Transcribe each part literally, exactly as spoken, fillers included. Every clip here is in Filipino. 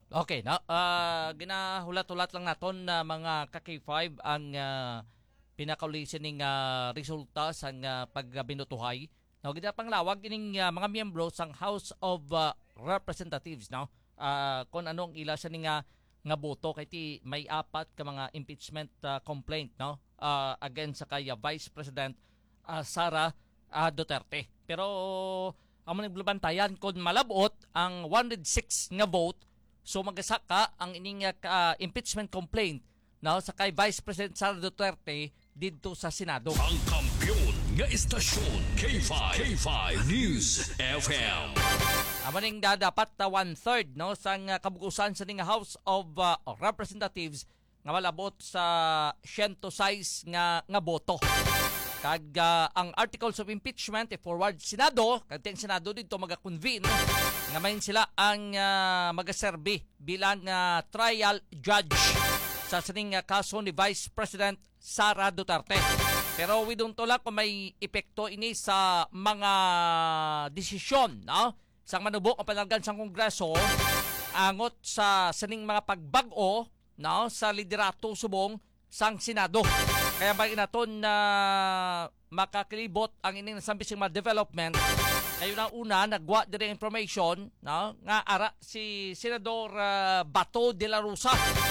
Okay, na uh, ginahulat-hulat lang naton na mga ka-K five ang uh, pinaka-listening uh, resulta sa uh, pagbinutuhay. No, gina panglawag ining uh, mga miyembro sang House of uh, Representatives, no. Uh, kung anong ila sa nga nga boto kay ti may apat ka mga impeachment uh, complaint, no, uh, against sa kay uh, Vice President uh, Sara uh, Duterte. Pero amo naglubantayan kung malabot ang one hundred six nga vote. So magasaka ang ining uh, impeachment complaint, no, sa kay Vice President Sara Duterte didto sa Senado. Ang kampiyon nga istasyon K five, K five News F M. Amo ning dapat uh, one-third, no, sang uh, kabugusan sa ning House of uh, Representatives nga malabot sa one hundred six nga nga boto. Kag uh, ang articles of impeachment e forward Senado, kag ang Senado dito maga-convene nga main sila ang uh, magaserbi bilang uh, trial judge sa sining uh, kaso ni Vice President Sara Duterte. Pero we don't lang kung may epekto ini sa mga desisyon, no, sang manubok ang panalgan sang Kongreso angot sa sining mga pagbag-o, no, sa liderato subong sang Senado. Kaya ba naton na uh, makakilibot ang ining nasambising mga development. Kayo na una, nagwa din information, no, nga ara si Senador uh, Bato de la Rosa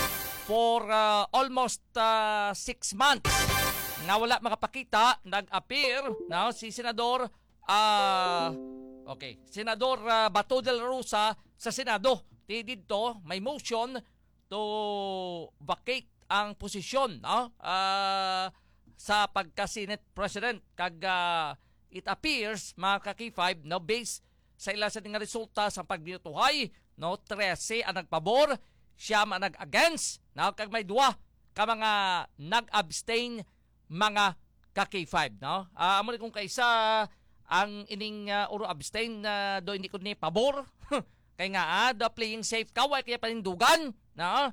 for uh, almost uh, six months nga wala makapakita, nag-appear, no, si Senador uh, okay, Senador uh, Bato de la Rosa sa Senado. Di dito may motion to vacate ang posisyon, no, uh, sa pagka-Senate President. Kag uh, it appears, mga ka-K five, no, based sa ila sa nga resulta sa pagbinutuhay, no, thirteen ang nagpabor, siyam ang nag-against, no, kag may duwa ka mga nag-abstain, mga ka-K five, no. Uh, amo ni kung kaisa ang ining uh, uro abstain na uh, do hindi ko ni pabor. Kaya nga, ah, the playing safe ka, way kaya panindugan, no.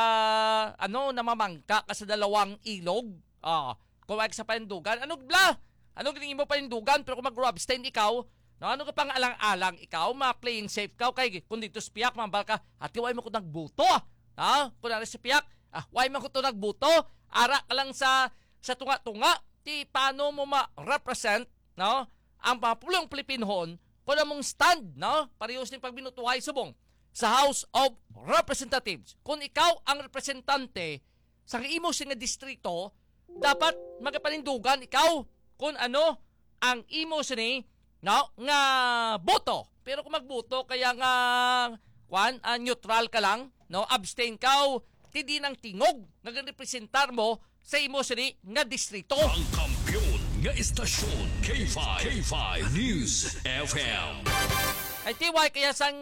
Uh, ano, namamangka ka sa dalawang ilog. Uh, kung wag sa panindugan, ano bla? Ano ginigin mo panindugan? Pero kung mag-abstain ikaw, no, ano ka pang alang-alang ikaw, ma-playing safe ka, kay kung dito sa piyak, mambal ka, at why mo ko nagbuto? Ha? Kung nari sa piyak, ah, why mo ko to nagbuto? Ara ka lang sa, sa tunga-tunga, ti paano mo ma-represent, no, ang papulong Pilipinhon, kung namong stand, no, parehos ng pagbinutuhay subong sa House of Representatives. Kung ikaw ang representante sa imo nga distrito, dapat magapanindugan ikaw kung ano ang imo ni, no, nga boto. Pero kung magboto kaya nga kwan, uh, neutral ka lang, no, abstain ka, hindi nang tingog nga representar mo sa imo ni nga distrito. Ang kampiyon nga istasyon K five, K five News F M. Ay ti, why kaya sang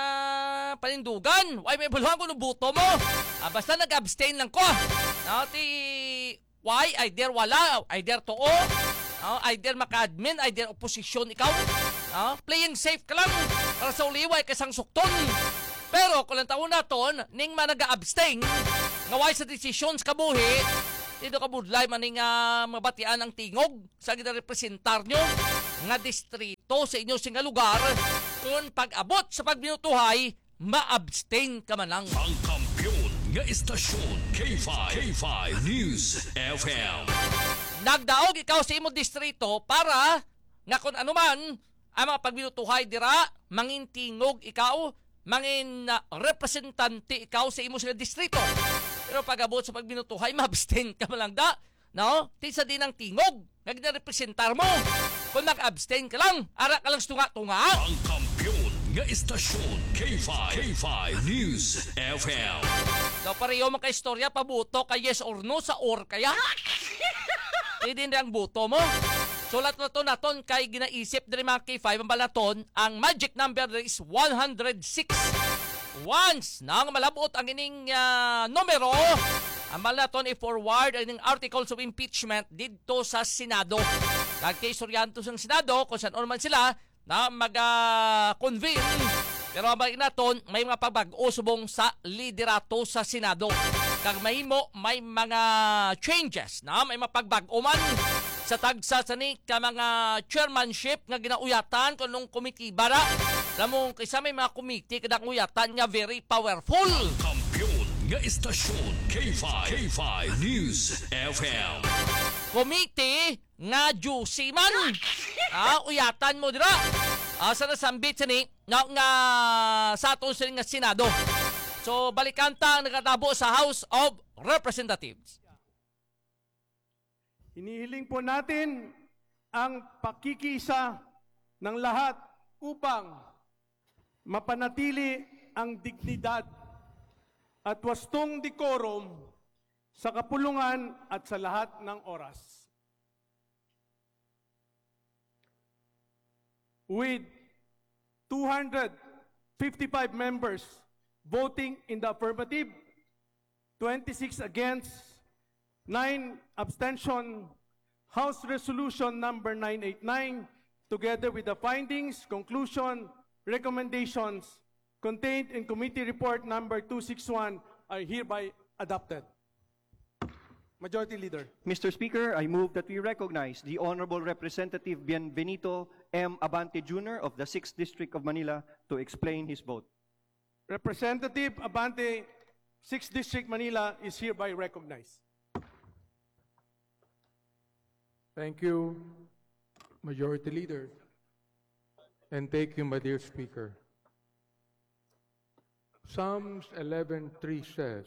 uh, panindugan? Why may buluhan ko ng buto mo? Ah, basta nag-abstain lang ko. No, ti, why? Either wala, either too. No, either maka-admin, either oposisyon ikaw. No, playing safe ka lang para sa uliway kasang sukton. Pero kung lang taon naton, ning man nag-abstain, nga why sa decisions kabuhi, dito ka budlay maning uh, mabatian ang tingog sa gina-representar nyo nga distrito sa inyo singa lugar. Kung pag-abot sa pagbinutuhay, ma-abstain ka man lang. Ang kampiyon nga istasyon K five, K five News F M. Nagdaog ikaw sa imo distrito para nga kung ano man ang mga pagbinutuhay dira, mangin tingog ikaw, mangin uh, representante ikaw sa imo sila distrito. Pero pag-abot sa pagbinutuhay, ma-abstain ka man lang da, no? Tisa din ang tingog nga gina-representar mo. Kung nag-abstain ka lang, ara ka lang tunga-tunga. Ang kampiyon nga istasyon K five, K five News F M. So pareho mga istorya, pabuto ka yes or no sa or kaya. Hindi na ang buto mo. Sulat na to naton kay ginaisip din mga K five ang balaton, ang magic number is one hundred six. Once nang malabot ang ining uh, numero, ang balaton i-forward ang ining articles of impeachment dito sa Senado. Kag kay Sorianto sa Senado, kung saan man sila na mag-convene. Pero ang bagay naton, may mga pagbago subong sa liderato sa Senado. Kag mahimo, may mga changes, na may mga pagbago man sa tagsa sa ni ka mga chairmanship nga ginauyatan kung nung committee bara Lamong kaysa may mga committee kadang uyatan nga very powerful. Kampiyon nga istasyon K five K five News F M. Committee nga juicy man. Ah, uyatan mo dira. Ah, sa nasambit sa ni nga, nga sa aton sila nga Senado. So balikan ta ang nakatabo sa House of Representatives. Hinihiling po natin ang pakikisa ng lahat upang mapanatili ang dignidad at wastong decorum sa kapulungan at sa lahat ng oras. With two hundred fifty-five members voting in the affirmative, twenty-six against, nine abstention, House Resolution number nine eighty-nine, together with the findings, conclusion, recommendations contained in Committee Report number two sixty-one are hereby adopted. Majority Leader. Mister Speaker, I move that we recognize the Honorable Representative Bienvenido M. Abante Junior of the sixth District of Manila to explain his vote. Representative Abante, sixth District Manila, is hereby recognized. Thank you, Majority Leader. And thank you, my dear Speaker. Psalms eleven three says,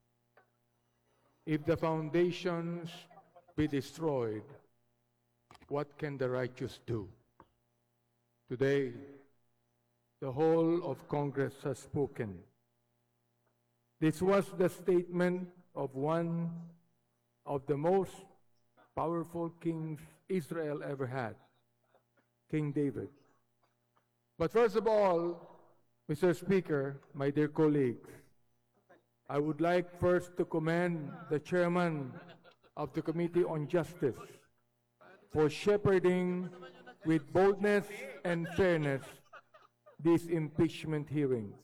if the foundations be destroyed, what can the righteous do? Today, the whole of Congress has spoken. This was the statement of one of the most powerful kings Israel ever had, King David. But first of all, Mister Speaker, my dear colleagues, I would like first to commend the chairman of the Committee on Justice for shepherding with boldness and fairness these impeachment hearings.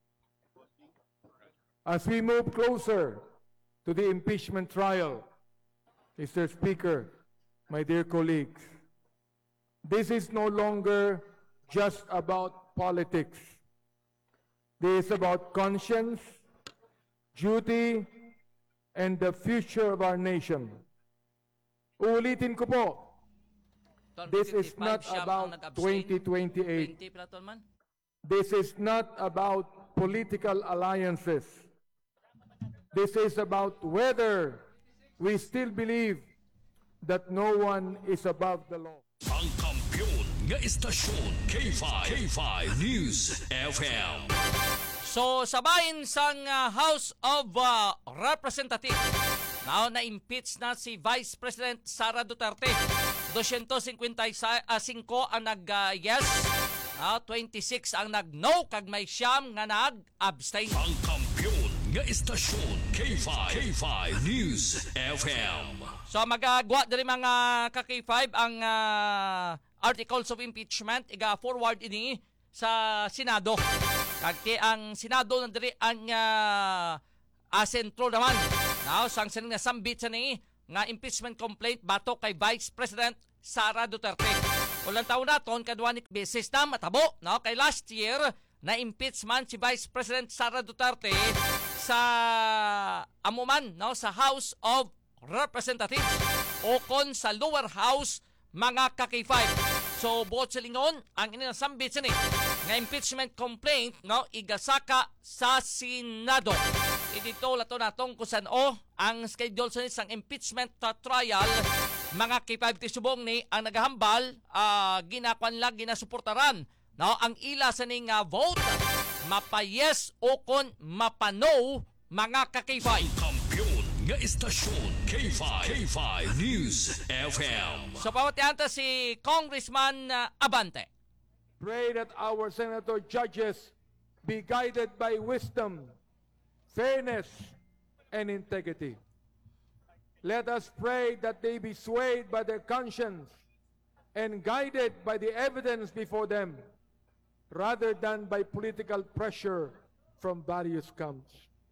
As we move closer to the impeachment trial, Mister Speaker, my dear colleagues, this is no longer just about politics. This is about conscience, duty, and the future of our nation. Uulitin ko po, this is not about twenty twenty-eight. This is not about political alliances. This is about whether we still believe that no one is above the law. Ang kampiyon nga istasyon K five K five News F M. So sabayin sang uh, House of uh, Representatives, now na-impeach na si Vice President Sara Duterte. two fifty-five ang nag-yes, uh, twenty-six ang nag-no, kag may siyam nga nag-abstain. Ang kampiyon nga istasyon K five K five News F M. So magagawa diri mga ka-K five ang uh, articles of impeachment iga-forward ini sa Senado. Kagti ang Senado na diri ang uh, asentro naman. Now, sang sining nga sambit sa ni nga impeachment complaint bato kay Vice President Sara Duterte. Ulang taon naton kadwa ni beses na matabo, no? Kay last year na impeachment si Vice President Sara Duterte sa amuman, no, sa House of Representatives o kon sa lower house mga ka-K five. So buot sa lingon ang inasambit sa ni nga impeachment complaint, no, igasaka sa Senado. Idito lato natong kusan o ang schedule sa isang impeachment trial mga K five tisubong ni ang nagahambal uh, ginakwan lang ginasuportaran, no, ang ila sa ning uh, vote mapa-yes o kon mapa-no mga ka-K five. Kampiyon nga istasyon K five K five News F M. So pawatianta si Congressman uh, Abante. Pray that our senator judges be guided by wisdom, fairness, and integrity. Let us pray that they be swayed by their conscience and guided by the evidence before them, rather than by political pressure from various camps.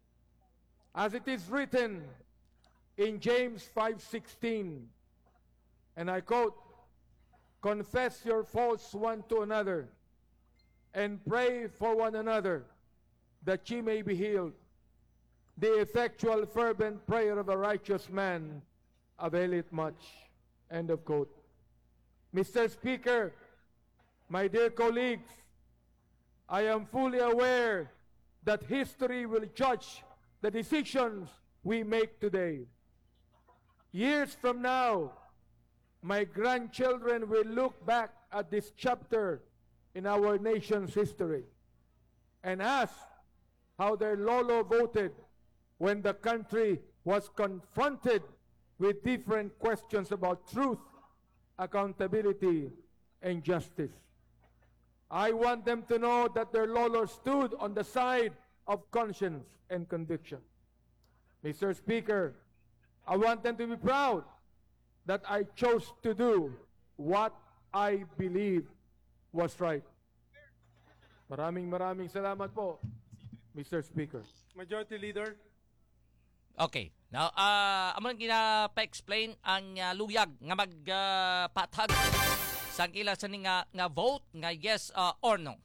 As it is written in James five sixteen, and I quote, confess your faults one to another and pray for one another that ye may be healed. The effectual fervent prayer of a righteous man availeth much. End of quote. Mister Speaker, my dear colleagues, I am fully aware that history will judge the decisions we make today. Years from now, my grandchildren will look back at this chapter in our nation's history and ask how their lolo voted when the country was confronted with different questions about truth, accountability, and justice. I want them to know that their lolo stood on the side of conscience and conviction. Mister Speaker, I want them to be proud that I chose to do what I believe was right. Maraming maraming salamat po, Mister Speaker. Majority Leader. Okay. Now, uh, amon gina-pa-explain ang uh, luyag nga magpatag uh, sa ila sa ni nga, nga vote nga yes uh, or no.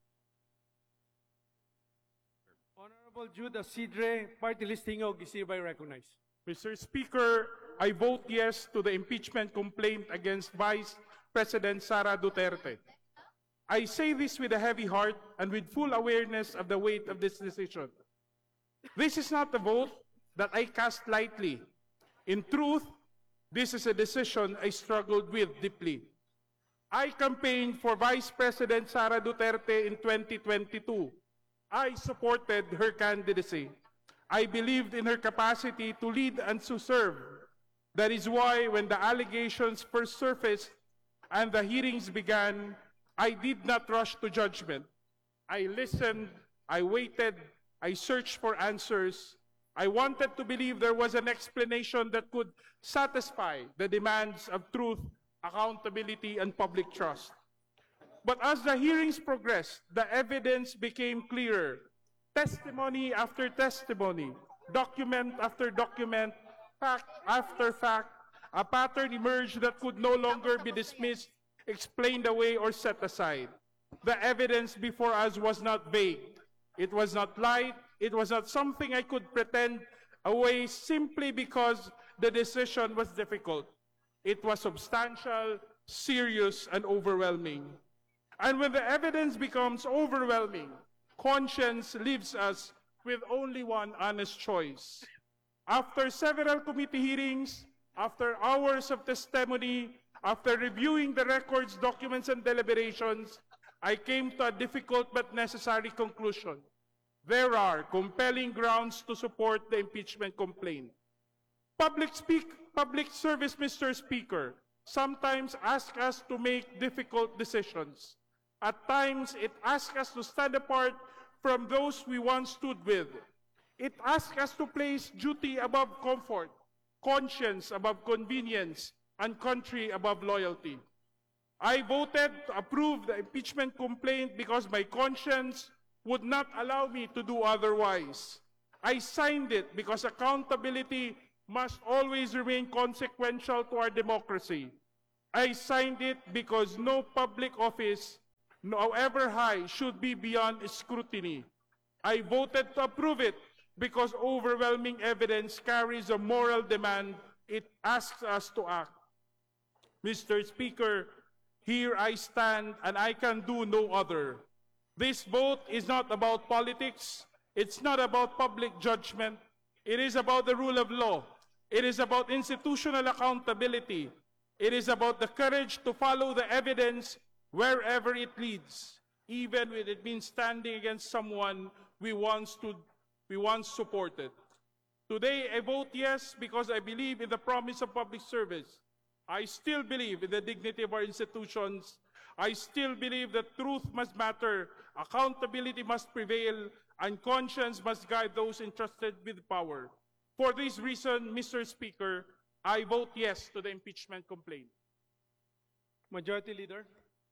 Honorable Jude Asidre, party listing of is hereby recognized. Mister Speaker, I vote yes to the impeachment complaint against Vice President Sara Duterte. I say this with a heavy heart and with full awareness of the weight of this decision. This is not a vote that I cast lightly. In truth, this is a decision I struggled with deeply. I campaigned for Vice President Sara Duterte in twenty twenty-two. I supported her candidacy. I believed in her capacity to lead and to serve. That is why when the allegations first surfaced and the hearings began, I did not rush to judgment. I listened, I waited, I searched for answers. I wanted to believe there was an explanation that could satisfy the demands of truth, accountability, and public trust. But as the hearings progressed, the evidence became clearer. Testimony after testimony, document after document, fact after fact, a pattern emerged that could no longer be dismissed, explained away, or set aside. The evidence before us was not vague. It was not light. It was not something I could pretend away simply because the decision was difficult. It was substantial, serious, and overwhelming. And when the evidence becomes overwhelming, conscience leaves us with only one honest choice. After several committee hearings, after hours of testimony, after reviewing the records, documents, and deliberations, I came to a difficult but necessary conclusion. There are compelling grounds to support the impeachment complaint. Public, speak, public service, Mister Speaker, sometimes asks us to make difficult decisions. At times, it asks us to stand apart from those we once stood with. It asks us to place duty above comfort, conscience above convenience, and country above loyalty. I voted to approve the impeachment complaint because my conscience would not allow me to do otherwise. I signed it because accountability must always remain consequential to our democracy. I signed it because no public office, however high, should be beyond scrutiny. I voted to approve it because overwhelming evidence carries a moral demand. It asks us to act. Mister Speaker, here I stand and I can do no other. This vote is not about politics. It's not about public judgment. It is about the rule of law. It is about institutional accountability. It is about the courage to follow the evidence wherever it leads, even when it means standing against someone we once stood, we once supported. Today, I vote yes because I believe in the promise of public service. I still believe in the dignity of our institutions. I still believe that truth must matter, accountability must prevail, and conscience must guide those entrusted with power. For this reason, Mister Speaker, I vote yes to the impeachment complaint. Majority Leader.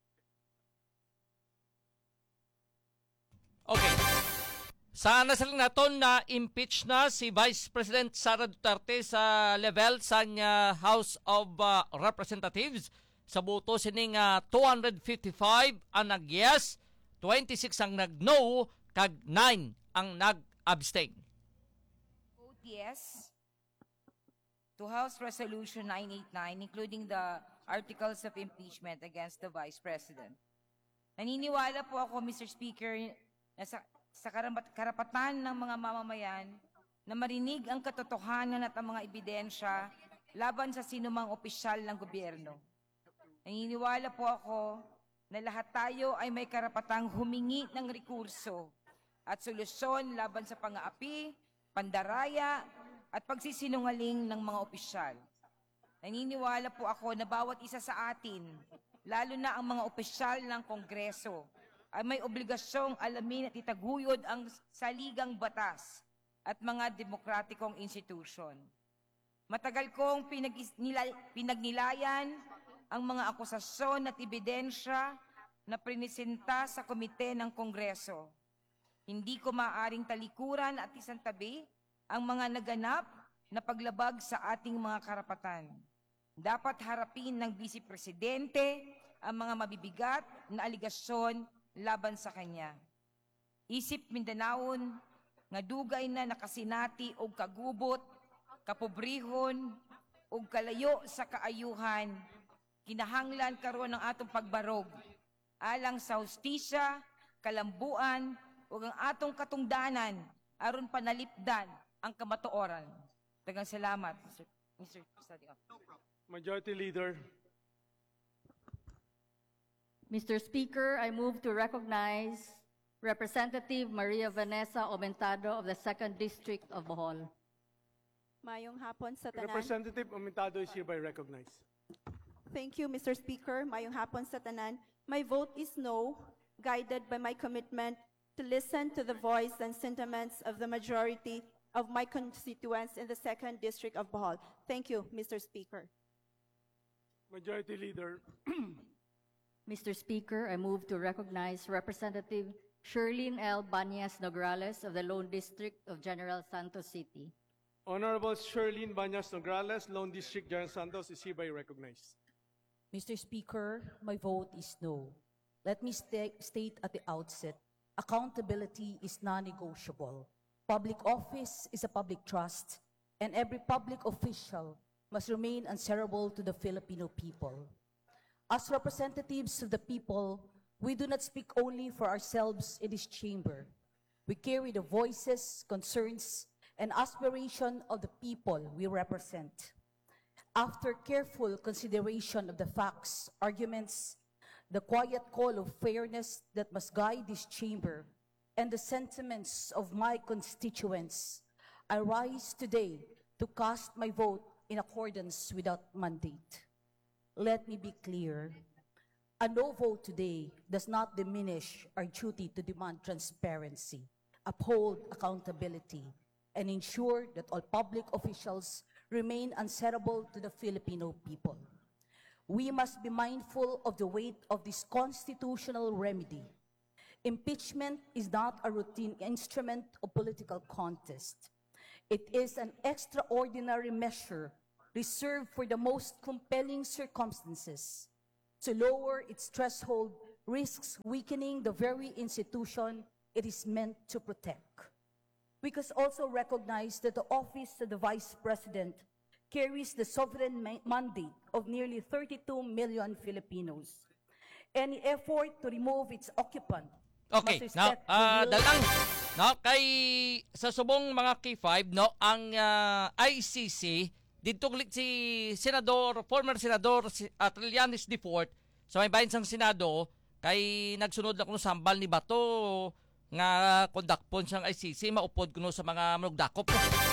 Okay. Sa nasaling naton na impeach na si Vice President Sara Duterte sa level sa uh, House of uh, Representatives. Sa boto sining uh, two hundred fifty-five ang nag-yes, twenty-six ang nag-no, kag nine ang nag-abstain. Vote yes to House Resolution nine eighty-nine, including the articles of impeachment against the Vice President. Naniniwala po ako, Mister Speaker, na sa, sa karapat- karapatan ng mga mamamayan na marinig ang katotohanan at ang mga ebidensya laban sa sinumang opisyal ng gobyerno. Naniniwala po ako na lahat tayo ay may karapatang humingi ng rekurso at solusyon laban sa pang-aapi, pandaraya, at pagsisinungaling ng mga opisyal. Naniniwala po ako na bawat isa sa atin, lalo na ang mga opisyal ng Kongreso, ay may obligasyong alamin at itaguyod ang saligang batas at mga demokratikong institusyon. Matagal kong pinag- pinagnilayan ang mga akusasyon at ebidensya na prinisenta sa komite ng Kongreso. Hindi ko maaaring talikuran at isantabi ang mga naganap na paglabag sa ating mga karapatan. Dapat harapin ng Vice Presidente ang mga mabibigat na aligasyon laban sa kanya. Isip Mindanaon, nga dugay na nakasinati og kagubot, kapobrihon, og kalayo sa kaayuhan, kinahanglan karon ng atong pagbarog, alang sa hustisya, kalambuan, ug ang atong katungdanan, aron panalipdan ang kamatuoran. Daghang salamat, Mister Mister President. Majority Leader. Mister Speaker, I move to recognize Representative Maria Vanessa Aumentado of the second District of Bohol. Mayong hapon sa tanan. Representative Aumentado is hereby recognized. Thank you, Mister Speaker. Mayong hapon sa tanan. My vote is no, guided by my commitment to listen to the voice and sentiments of the majority of my constituents in the second District of Bohol. Thank you, Mister Speaker. Majority Leader. Mister Speaker, I move to recognize Representative Sherlyn L. Banyas Nograles of the Lone District of General Santos City. Honorable Sherlyn Banyas Nograles, Lone District, General Santos, is hereby recognized. Mister Speaker, my vote is no. Let me sta- state at the outset, accountability is non-negotiable. Public office is a public trust, and every public official must remain answerable to the Filipino people. As representatives of the people, we do not speak only for ourselves in this chamber. We carry the voices, concerns, and aspiration of the people we represent. After careful consideration of the facts, arguments, the quiet call of fairness that must guide this chamber, and the sentiments of my constituents, I rise today to cast my vote in accordance with that mandate. Let me be clear. A no vote today does not diminish our duty to demand transparency, uphold accountability, and ensure that all public officials remain answerable to the Filipino people. We must be mindful of the weight of this constitutional remedy. Impeachment is not a routine instrument of political contest. It is an extraordinary measure reserved for the most compelling circumstances. To lower its threshold risks weakening the very institution it is meant to protect. We must also recognize that the office of the Vice President carries the sovereign ma- mandate of nearly thirty-two million Filipinos. Any effort to remove its occupant Okay, must now, respect the uh, will- dalang, no, kay sa subong mga K five, no, ang uh, I C C, dito ulit si Senador, former Senador si, uh, Trillanes the fourth, sa may bayan sang Senado, kay nagsunod na kuno sambal ni Bato, nga kondakpon siyang I C C, maupod kuno sa mga manugdakop.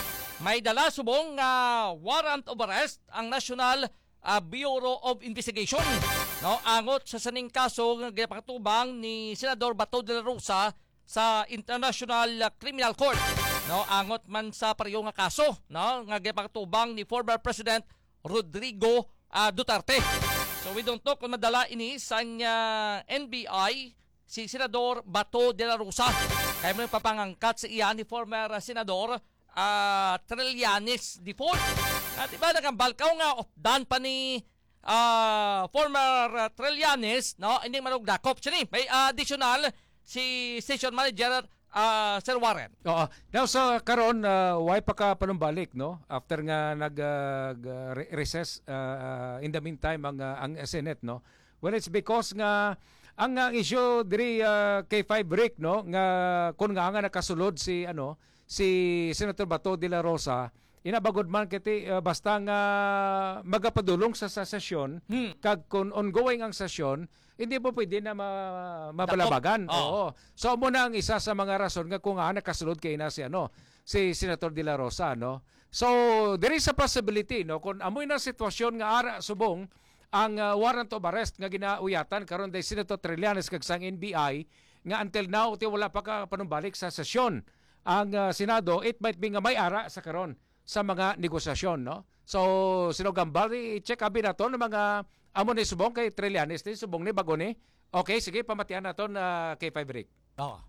May dala subong uh, warrant of arrest ang National uh, Bureau of Investigation, no, angot sa saning kaso nga gipakatubang ni Senador Bato de la Rosa sa International Criminal Court, no, angot man sa pareho nga kaso, no, nga gipakatubang ni former President Rodrigo uh, Duterte. So we don't know kung madala ini sa uh, N B I si Senador Bato de la Rosa. Kaya mo yung papangangkat sa iya ni former uh, Senador uh, Trillanes the fourth. At iba nagambalkaw nga opdan pa ni uh, former uh, Trillanes, no, hindi manugdakop siya ni. May uh, additional si Station Manager uh, Sir Warren. Oo. Now so karon uh, why pa ka panumbalik no after nga nag uh, g- recess uh, in the meantime ang uh, ang Senate no. Well, it's because nga ang uh, issue diri uh, K five Rick no nga kun nga nga nakasulod si ano si Senator Bato de la Rosa inabagod man kiti uh, basta nga magapadulong sa, sa sesyon Hmm. kag kun ongoing ang sesyon hindi po pwede na ma- mapalabagan. Dakop. Oo. So mo na ang isa sa mga rason nga kung nga nakasulod kay na si ano si Senator de la Rosa no. So there is a possibility no kung amoy na sitwasyon nga ara subong ang uh, warrant of arrest nga ginauyatan karon day Senator Trillanes kag sang N B I nga until now ti wala pa ka panumbalik sa sesyon ang uh, Senado. It might be nga may ara sa karon sa mga negosasyon no. So sino gambal i-check abi nato ng mga amo ni subong kay Trillanes ni subong ni bago ni. Okay, sige pamatian naton uh, K five Rick. Oo.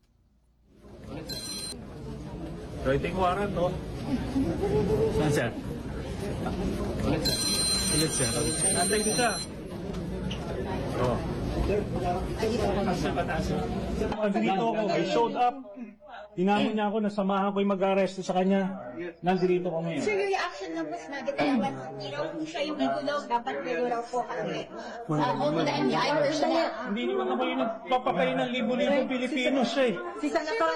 Writing warrant, no? Saan, sir? Ulit, sir. Ulit, sir. Antay ko siya. Oo. Nandito ako. I showed up. Tinamon niya ako, nasamahan ko yung mag-arresto sa kanya. Nandito ko ngayon. Sir, yung reaction ng mas nagatawa, you know, kung siya yung nagulog, dapat kayo raw po kami. Uh, hold the N B I personal. Hindi naman naman yung nagpapatay ng libo-libo Pilipino siya eh. Si Senator,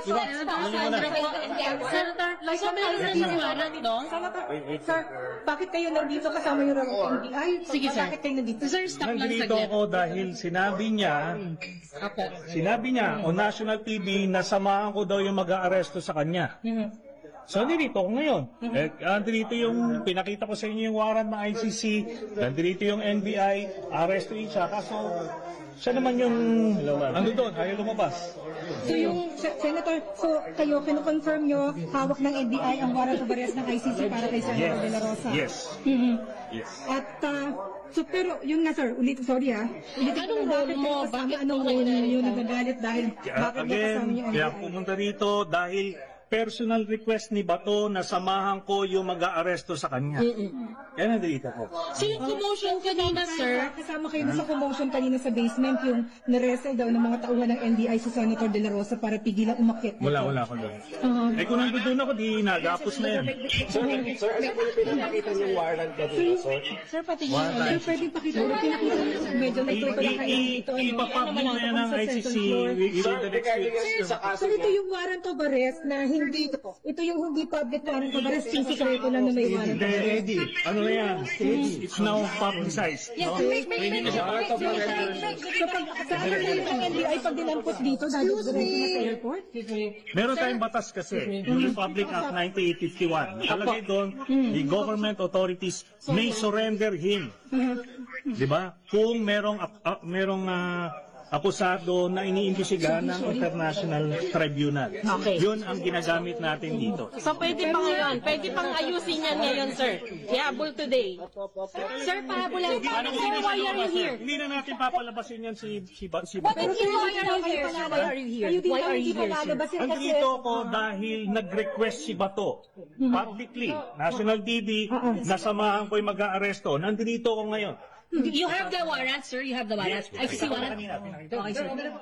Senator, like sa meron warrant, no? Senator, sir, bakit kayo nandito kasama yung N B I? Sige, sir. Bakit kayo nandito? Sir, stop lang Nandito saglit. ako dahil sinabi niya, sinabi niya on national T V na samahan ko daw yung mag-aaresto sa kanya. So, nandito ako ngayon. Eh, nandito yung, pinakita ko sa inyo yung warrant ng I C C, nandito yung N B I, arrestuin siya. Kaso, siya naman yung, ano doon, ayaw lumabas. So yung, Se- Senator, so kayo, kino-confirm nyo, hawak ng N B I ang warrant of arrest ng I C C para kay Senator De La Rosa? Yes. Mhm. Yes. At, uh, so pero, yun nga sir, ulit, sorry ah. Ulit anong role mo? Bakit anong role niyo nagagalit dahil bakit niya kasama Again, yung N B I? kaya pumunta rito dahil personal request ni Bato na samahan ko yung mag-aaresto sa kanya. Kaya nandito ako. So yung commotion kanina, sir? Kasama kayo sa commotion kanina sa basement, yung naresel daw ng mga tauhan ng N B I sa Senator De La Rosa para pigilang umakyat. Wala, wala ako doon. Uh-huh. Eh kung nandun doon ako, di nagapos na yan. Sir, sir, pinakita niyo yung warrant kanina, sir? Sir, pati yung, sir, pwede pakita niyo, pinakita niyo, medyo nagtuloy pa na kayo dito. Ipapublic na yan ng I C C within the next week. Sir, ito yung warrant of arrest na hindi, ito yung hindi public warrant of arrest, yung secreto lang na may warrant of arrest. Ready. Ano na yan? It's now publicized. Yes, no? make, make, make, make, so pag saan na yung N B I pag dinampot dito, dahil diretso na sa airport? Meron tayong batas kasi, yung Republic Act ninety-eight fifty-one. Nakalagay doon, the government authorities may surrender him. Di ba? Kung merong, uh, merong uh, akusado na iniimbestigahan ng International Tribunal. Okay. Yun ang ginagamit natin dito. So pwede pang ngayon, pwede pang ayusin yan ngayon, sir. Ihabol today. Sir, pahabulan pa. Sir, why are you here? Hindi na natin papalabasin yan si si ba, si What is why are you here? Why are you here? Why are you here, sir? Andito ko dahil nag-request si Bato publicly, national T V, nasamahan ko yung mag-aaresto. Nandito ko ngayon. You have the warrant, sir. You have the warrant. I see warrant. Okay, sir.